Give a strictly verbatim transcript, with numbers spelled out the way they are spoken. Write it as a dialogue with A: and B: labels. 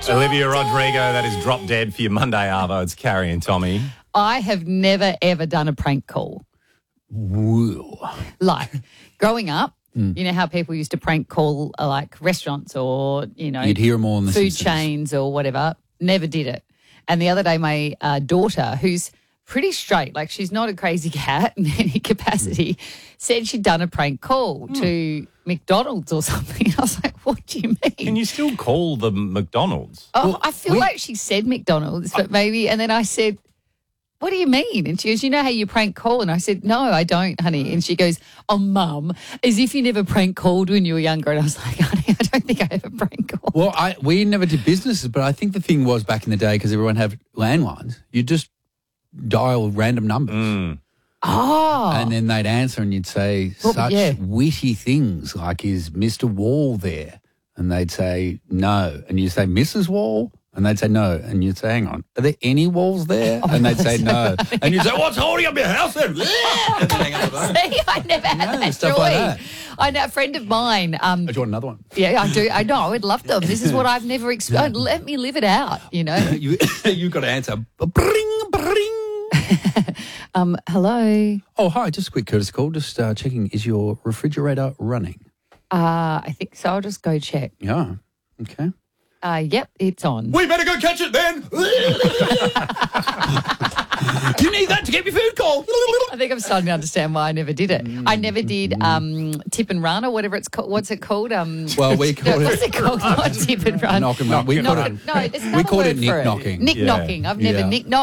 A: Olivia Rodrigo, that is Drop Dead for your Monday Arvo. It's Carrie and Tommy.
B: I have never, ever done a prank call.
C: Woo.
B: Like, growing up, mm. you know how people used to prank call uh, like restaurants or, you know,
C: You'd hear them all in the
B: food
C: Simpsons.
B: chains or whatever. Never did it. And the other day, my uh, daughter, who's pretty straight, like she's not a crazy cat in any capacity, said she'd done a prank call mm. to McDonald's or something. I was like, what do you mean?
A: Can you still call the McDonald's?
B: Oh,
C: well,
B: I feel
C: we,
B: like she said McDonald's, but maybe, and then I said, what do you mean? And she goes, you know how you prank call? And I said, no, I don't, honey. And she goes, oh, Mum, as if you never prank called when you were younger. And I was like, honey, I don't think I ever prank called.
C: Well, I, we never did businesses, but I think the thing was back in the day, because everyone had landlines, you just dial random numbers.
A: Mm.
B: Oh.
C: And then they'd answer and you'd say
B: well,
C: such
B: yeah.
C: witty things like, is Mister Wall there? And they'd say, no. And you'd say, Missus Wall? And they'd say, no. And you'd say, hang on, are there any walls there?
B: Oh,
C: and they'd say, no. And you'd say, what's holding up your house then?
B: See, I never had
C: Yeah,
B: that
C: stuff
B: joy.
C: like that.
B: I know a friend of mine. Um,
C: Oh, do you want another one?
B: yeah, I do. I know. I would love them. This is what I've never experienced. Let me live it out, you know.
C: you, you've got to answer, bring, bring.
B: um, hello.
C: Oh, hi, just a quick courtesy call. Just uh, checking, is your refrigerator running?
B: Uh, I think so. I'll just go check.
C: Yeah, okay.
B: Uh, yep, it's on.
A: We better go catch it then.
C: You need that to get your food cold.
B: I think I'm starting to understand why I never did it. I never did um, tip and run or whatever it's called. What's it called? Um,
C: Well, we call
B: no, what's
C: it...
B: it called? Not tip and run.
C: Knock and run. We
B: Knock
C: called
B: and-
C: it,
B: no, there's
C: we
B: another
C: called
B: word
C: it nick
B: for
C: knocking.
B: Nick
A: Yeah.
B: knocking. I've never
C: Yeah.
B: nick knocked.